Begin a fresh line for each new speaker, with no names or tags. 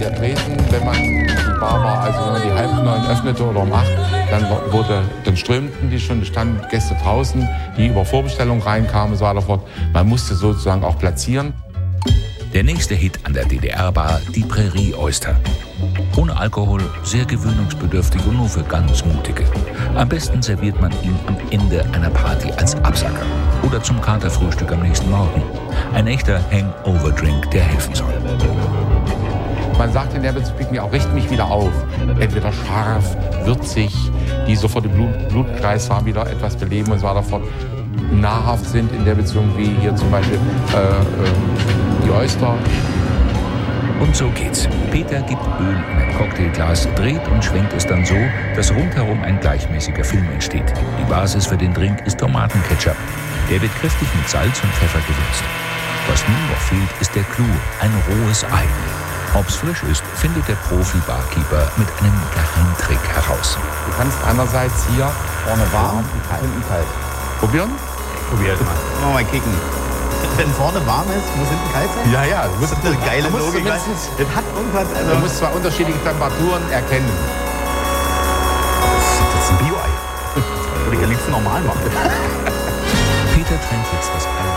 Der Tresen, wenn man die Bar war, also wenn man die 8:30 öffnete oder um 8, dann strömten die schon, standen Gäste draußen, die über Vorbestellung reinkamen und so weiter fort. Man musste sozusagen auch platzieren.
Der nächste Hit an der DDR-Bar, die Prairie Oyster. Ohne Alkohol, sehr gewöhnungsbedürftig und nur für ganz Mutige. Am besten serviert man ihn am Ende einer Party als Absacker oder zum Katerfrühstück am nächsten Morgen. Ein echter Hangover-Drink, der helfen soll.
Man sagt in der Bezirk auch, richte mich wieder auf. Entweder scharf, würzig, die sofort den Blutkreislauf wieder etwas beleben und so weiter fort. Nahrhaft sind in der Beziehung wie hier zum Beispiel die Oyster.
Und so geht's. Peter gibt Öl in ein Cocktailglas, dreht und schwenkt es dann so, dass rundherum ein gleichmäßiger Film entsteht. Die Basis für den Drink ist Tomatenketchup. Der wird kräftig mit Salz und Pfeffer gewürzt. Was nun noch fehlt, ist der Clou, ein rohes Ei. Ob's frisch ist, findet der Profi-Barkeeper mit einem Geheimtrick heraus.
Du kannst einerseits hier vorne warm und hinten kalt. Probieren?
Probiert mal. Mal kicken. Wenn vorne warm ist, muss hinten kalt sein?
Ja, du musst
Das ist eine geile Logik.
Das
hat irgendwas.
Du musst zwei unterschiedliche Temperaturen erkennen.
Das ist ein Bio-Ei. Würde ich ja liebsten normal machen.
Peter trennt jetzt das Ei